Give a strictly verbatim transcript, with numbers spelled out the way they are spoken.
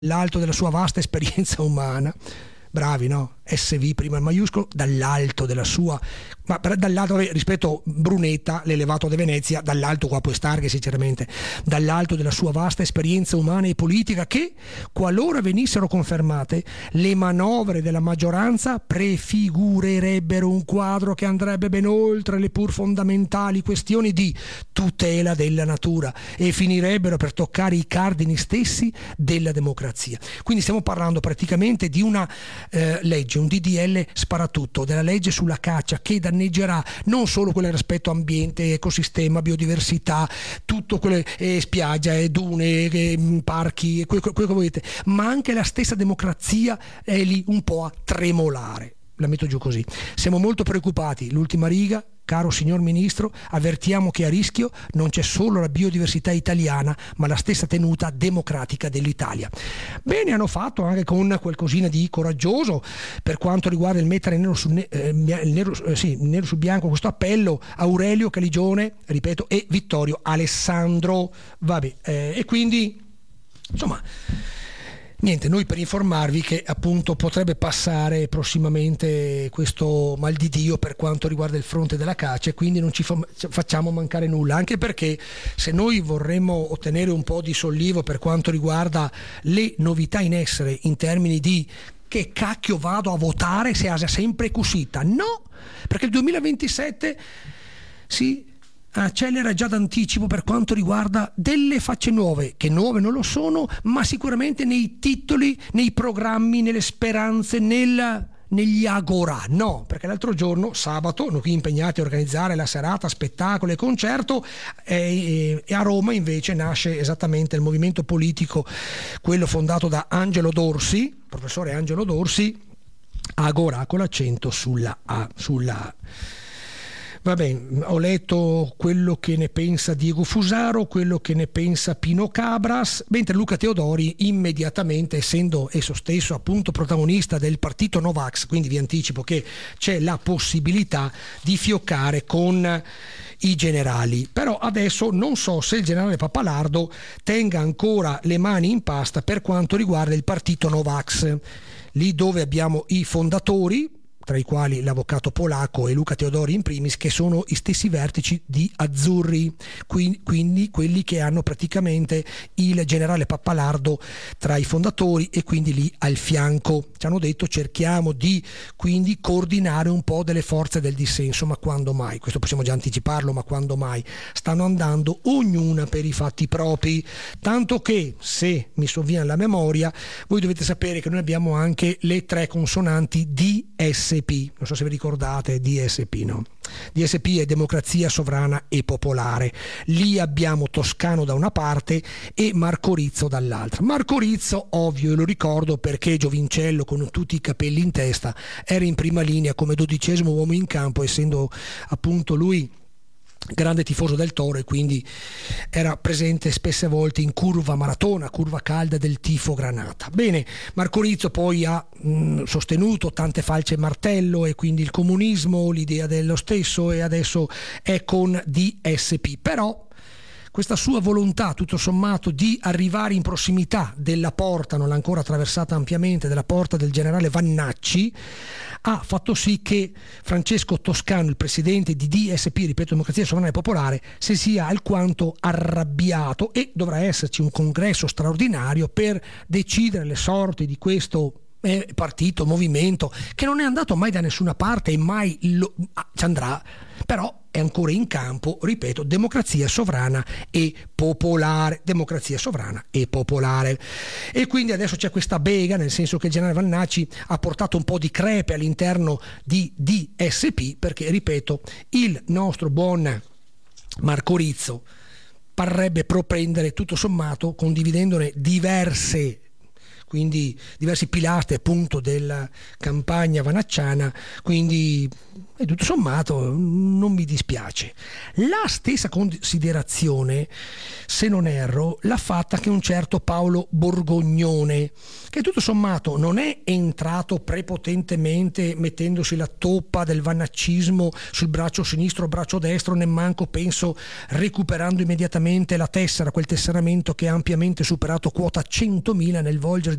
l'alto della sua vasta esperienza umana, bravi, no? S V prima il maiuscolo, dall'alto della sua, ma per, dall'alto rispetto Brunetta, l'elevato di Venezia, dall'alto qua puoi starghe sinceramente, dall'alto della sua vasta esperienza umana e politica, che qualora venissero confermate le manovre della maggioranza prefigurerebbero un quadro che andrebbe ben oltre le pur fondamentali questioni di tutela della natura e finirebbero per toccare i cardini stessi della democrazia. Quindi stiamo parlando praticamente di una eh, legge, un D D L sparatutto, della legge sulla caccia, che danneggerà non solo quel rispetto ambiente, ecosistema, biodiversità, tutto quelle eh, spiaggia, eh, dune, eh, parchi, quello, quello che volete, ma anche la stessa democrazia è lì un po' a tremolare. La metto giù così. Siamo molto preoccupati. L'ultima riga, caro signor Ministro, avvertiamo che a rischio non c'è solo la biodiversità italiana, ma la stessa tenuta democratica dell'Italia. Bene hanno fatto anche con qualcosina di coraggioso per quanto riguarda il mettere nero su, ne- eh, nero, eh, sì, nero su bianco questo appello a Aurelio Caligione, ripeto, e Vittorio Alessandro. Vabbè, eh, e quindi, insomma... Niente, noi per informarvi che appunto potrebbe passare prossimamente questo mal di Dio per quanto riguarda il fronte della caccia, e quindi non ci fa- facciamo mancare nulla, anche perché se noi vorremmo ottenere un po' di sollievo per quanto riguarda le novità in essere in termini di che cacchio vado a votare se asa sempre cusita, no, perché il duemilaventisette si accelera già d'anticipo per quanto riguarda delle facce nuove, che nuove non lo sono, ma sicuramente nei titoli, nei programmi, nelle speranze, nel, negli agorà. No, perché l'altro giorno, sabato, noi qui impegnati a organizzare la serata, spettacolo e concerto, e, e a Roma invece nasce esattamente il movimento politico, quello fondato da Angelo Dorsi, professore Angelo Dorsi, Agorà con l'accento sulla A, sulla A. Va bene, ho letto quello che ne pensa Diego Fusaro, quello che ne pensa Pino Cabras, mentre Luca Teodori immediatamente, essendo esso stesso appunto protagonista del partito Novax, quindi vi anticipo che c'è la possibilità di fioccare con i generali. Però adesso non so se il generale Pappalardo tenga ancora le mani in pasta per quanto riguarda il partito Novax, lì dove abbiamo i fondatori, tra i quali l'avvocato polacco e Luca Teodori in primis, che sono i stessi vertici di Azzurri, quindi quelli che hanno praticamente il generale Pappalardo tra i fondatori e quindi lì al fianco. Ci hanno detto cerchiamo di quindi coordinare un po' delle forze del dissenso, ma quando mai? Questo possiamo già anticiparlo, ma quando mai? Stanno andando ognuna per i fatti propri, tanto che, se mi sovviene la memoria, voi dovete sapere che noi abbiamo anche le tre consonanti D S P, non so se vi ricordate D S P, no? D S P è democrazia sovrana e popolare. Lì abbiamo Toscano da una parte e Marco Rizzo dall'altra. Marco Rizzo, ovvio, e lo ricordo perché giovincello con tutti i capelli in testa era in prima linea come dodicesimo uomo in campo, essendo appunto lui grande tifoso del Toro e quindi era presente spesse volte in curva maratona, curva calda del tifo granata. Bene, Marco Rizzo poi ha mh, sostenuto tante falce e martello e quindi il comunismo, l'idea dello stesso, e adesso è con D S P. Però questa sua volontà, tutto sommato, di arrivare in prossimità della porta, non l'ha ancora attraversata ampiamente, della porta del generale Vannacci, ha fatto sì che Francesco Toscano, il presidente di D S P, ripeto, Democrazia Sovrana e Popolare, si sia alquanto arrabbiato, e dovrà esserci un congresso straordinario per decidere le sorti di questo eh, partito, movimento, che non è andato mai da nessuna parte e mai lo, ah, ci andrà, però è ancora in campo, ripeto, democrazia sovrana e popolare, democrazia sovrana e popolare. E quindi adesso c'è questa bega, nel senso che il generale Vannacci ha portato un po' di crepe all'interno di D S P, perché, ripeto, il nostro buon Marco Rizzo parrebbe propendere tutto sommato, condividendone diverse quindi diversi pilastri appunto della campagna vanacciana, quindi e tutto sommato non mi dispiace. La stessa considerazione, se non erro, l'ha fatta anche un certo Paolo Borgognone, che tutto sommato non è entrato prepotentemente mettendosi la toppa del vanaccismo sul braccio sinistro o braccio destro, nemmanco penso recuperando immediatamente la tessera, quel tesseramento che ha ampiamente superato quota centomila nel volgere